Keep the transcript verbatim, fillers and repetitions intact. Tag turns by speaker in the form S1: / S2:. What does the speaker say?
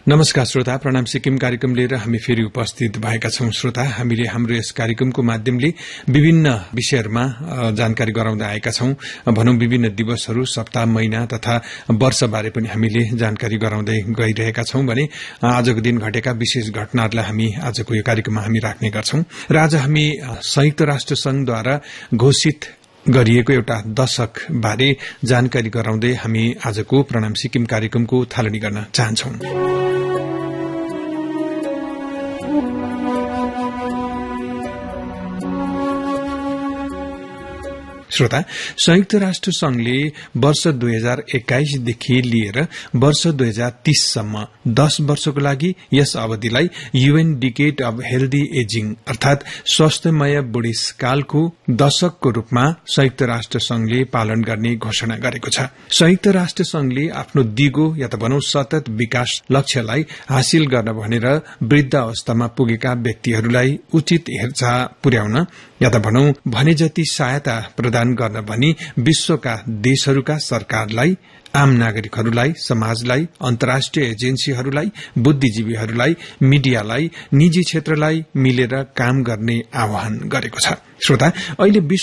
S1: नमस्कार श्रोता, प्रणाम सिक्किम कार्यक्रम लिएर हामी फेरि उपस्थित भएका छौं। श्रोता, हामीले हाम्रो यस कार्यक्रमको माध्यमले विभिन्न विषयहरूमा जानकारी गराउँदै आएका छौं। भनौं विभिन्न दिवसहरू, सप्ताह, महिना तथा वर्षबारे पनि हामीले जानकारी गराउँदै गइरहेका छौं भने आजको दिन घटेका विशेष घटनाहरूलाई हामी आजको यो कार्यक्रममा हामी राख्ने गर्छौं। र आज हामी संयुक्त राष्ट्र संघद्वारा घोषित गरिएको एउटा दशक बारे जानकारी गराउँदै हामी आजको प्रणाम सिक्किम कार्यक्रमको थालनी गर्न चाहन्छौं। श्रोता, संयुक्त राष्ट्र संघले वर्ष दुई हजार एक्काइसदेखि लिएर वर्ष दुई हजार तीससम्म दश वर्षको लागि यस अवधिलाई UN decade of healthy ageing अर्थात स्वास्थ्यमय बुढेसकालको दशकको रूपमा संयुक्त राष्ट्र संघले पालन गर्ने घोषणा गरेको छ। संयुक्त राष्ट्र संघले आफ्नो दिगो या त भनौं सतत विकास लक्ष्यलाई हासिल गर्न भनेर वृद्ध अवस्थामा पुगेका व्यक्तिहरूलाई उचित हेरचाह पुर्याउन या त भनौं भने जति सहायता प्रदान गर्न भनी विश्वका देशहरूका सरकारलाई, आम नागरिकहरूलाई, समाजलाई, अन्तर्राष्ट्रिय एजेन्सीहरूलाई, बुद्धिजीवीहरूलाई, मिडियालाई, निजी क्षेत्रलाई मिलेर काम गर्ने आह्वान गरेको छ। श्रोता, अहिले